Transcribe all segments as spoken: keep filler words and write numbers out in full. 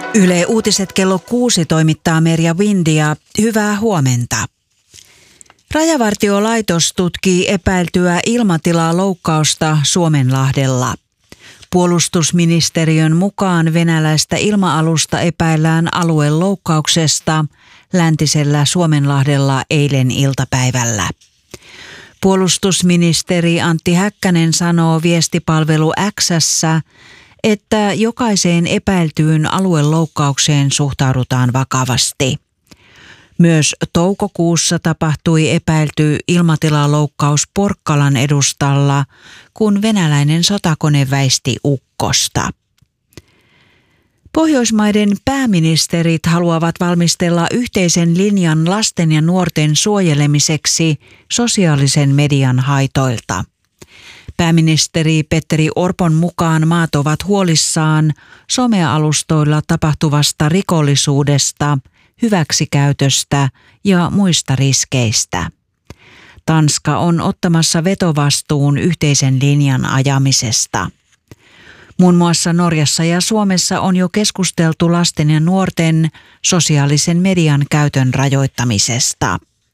Yle Uutiset kello kuusi toimittaa Merja Windia. Hyvää huomenta. Rajavartiolaitos tutkii epäiltyä ilmatilaloukkausta Suomenlahdella. Puolustusministeriön mukaan venäläistä ilma-alusta epäillään alueloukkauksesta läntisellä Suomenlahdella eilen iltapäivällä. Puolustusministeri Antti Häkkänen sanoo viestipalvelu X:ssä, että jokaiseen epäiltyyn alueloukkaukseen suhtaudutaan vakavasti. Myös toukokuussa tapahtui epäilty ilmatilaloukkaus Porkkalan edustalla, kun venäläinen sotakone väisti ukkosta. Pohjoismaiden pääministerit haluavat valmistella yhteisen linjan lasten ja nuorten suojelemiseksi sosiaalisen median haitoilta. Pääministeri Petteri Orpon mukaan maat ovat huolissaan somealustoilla tapahtuvasta rikollisuudesta, hyväksikäytöstä ja muista riskeistä. Tanska on ottamassa vetovastuun yhteisen linjan ajamisesta. Muun muassa Norjassa ja Suomessa on jo keskusteltu lasten ja nuorten sosiaalisen median käytön rajoittamisesta.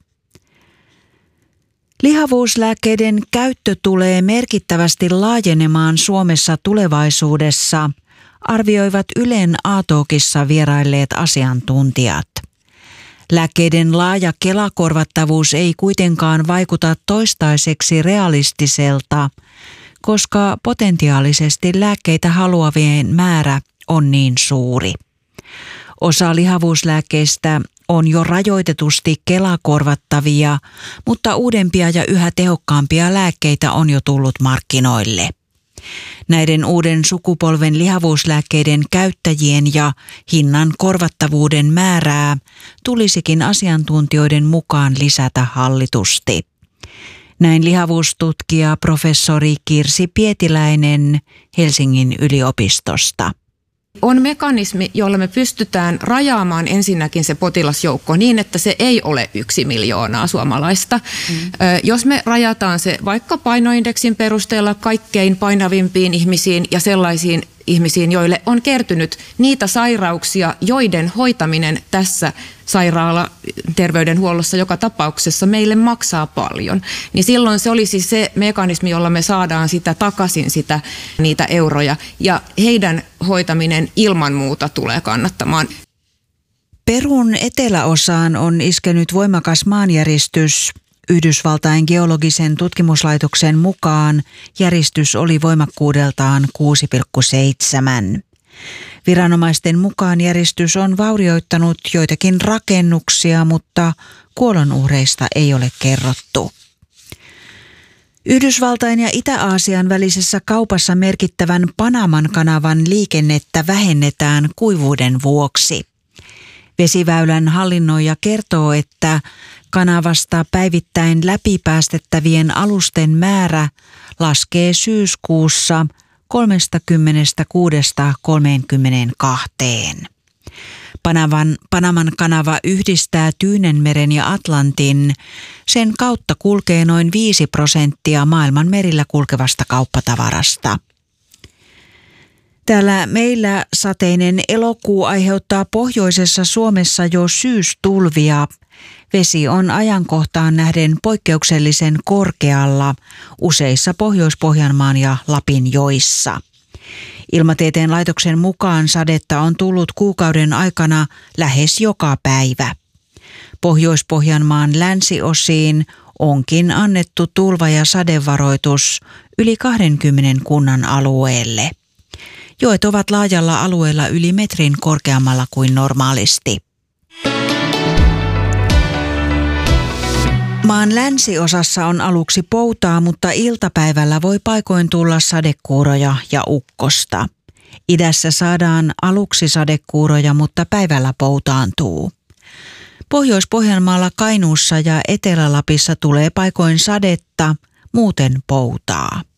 Lihavuuslääkkeiden käyttö tulee merkittävästi laajenemaan Suomessa tulevaisuudessa, arvioivat Ylen A-talkissa vierailleet asiantuntijat. Lääkkeiden laaja Kela-korvattavuus ei kuitenkaan vaikuta toistaiseksi realistiselta, koska potentiaalisesti lääkkeitä haluavien määrä on niin suuri. Osa lihavuuslääkkeistä on jo rajoitetusti Kela-korvattavia, mutta uudempia ja yhä tehokkaampia lääkkeitä on jo tullut markkinoille. Näiden uuden sukupolven lihavuuslääkkeiden käyttäjien ja hinnan korvattavuuden määrää tulisikin asiantuntijoiden mukaan lisätä hallitusti. Näin lihavuustutkija professori Kirsi Pietiläinen Helsingin yliopistosta. On mekanismi, jolla me pystytään rajaamaan ensinnäkin se potilasjoukko niin, että se ei ole yksi miljoonaa suomalaista. Mm. Jos me rajataan se vaikka painoindeksin perusteella kaikkein painavimpiin ihmisiin ja sellaisiin ihmisiin, joille on kertynyt niitä sairauksia, joiden hoitaminen tässä sairaalaterveydenhuollossa joka tapauksessa meille maksaa paljon, niin silloin se olisi se mekanismi, jolla me saadaan sitä takaisin sitä, niitä euroja, ja heidän hoitaminen ilman muuta tulee kannattamaan. Perun eteläosaan on iskenyt voimakas maanjäristys. Yhdysvaltain geologisen tutkimuslaitoksen mukaan järistys oli voimakkuudeltaan kuusi pilkku seitsemän. Viranomaisten mukaan järistys on vaurioittanut joitakin rakennuksia, mutta kuolonuhreista ei ole kerrottu. Yhdysvaltain ja Itä-Aasian välisessä kaupassa merkittävän Panaman kanavan liikennettä vähennetään kuivuuden vuoksi. Vesiväylän hallinnoija kertoo, että kanavasta päivittäin läpipäästettävien alusten määrä laskee syyskuussa kolmekymmentäkuusi kolmekymmentäkaksi. Panaman, Panaman kanava yhdistää Tyynenmeren ja Atlantin. Sen kautta kulkee noin viisi prosenttia maailman merillä kulkevasta kauppatavarasta. Täällä meillä sateinen elokuu aiheuttaa pohjoisessa Suomessa jo syystulvia. Vesi on ajankohtaan nähden poikkeuksellisen korkealla useissa Pohjois-Pohjanmaan ja Lapin joissa. Ilmatieteen laitoksen mukaan sadetta on tullut kuukauden aikana lähes joka päivä. Pohjois-Pohjanmaan länsiosiin onkin annettu tulva- ja sadevaroitus yli kahdenkymmenen kunnan alueelle. Joet ovat laajalla alueella yli metrin korkeammalla kuin normaalisti. Maan länsiosassa on aluksi poutaa, mutta iltapäivällä voi paikoin tulla sadekuuroja ja ukkosta. Idässä saadaan aluksi sadekuuroja, mutta päivällä poutaantuu. Pohjois-Pohjanmaalla, Kainuussa ja Etelä-Lapissa tulee paikoin sadetta, muuten poutaa.